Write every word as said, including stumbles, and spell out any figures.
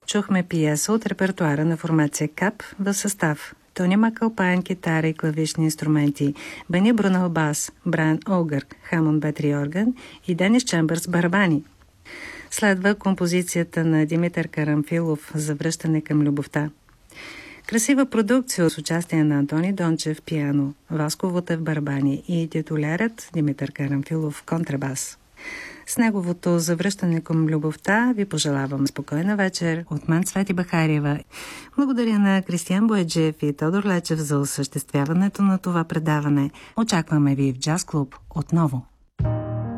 Чухме пиеса от репертуара на формация КАП в състав Тони Макълпайн китара и клавишни инструменти, Бени Брунел бас, Брайан Олгър Хамон бетри орган и Денис Чембърс барабани. Следва композицията на Димитър Карамфилов за връщане към любовта. Красива продукция с участие на Антони Дончев пиано, Васко Вутев барабани и титулярът Димитър Карамфилов контрабас. С неговото завръщане към любовта ви пожелавам спокойна вечер от мен, Цвети Бахариева. Благодаря на Кристиян Бояджиев и Тодор Лечев за осъществяването на това предаване. Очакваме ви в Джаз Клуб отново.